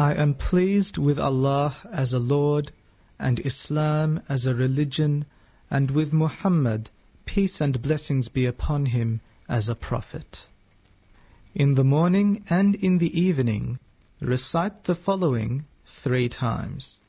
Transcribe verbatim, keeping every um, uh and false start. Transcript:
I am pleased with Allah as a Lord, and Islam as a religion, and with Muhammad, peace and blessings be upon him, as a prophet. In the morning and in the evening, recite the following three times.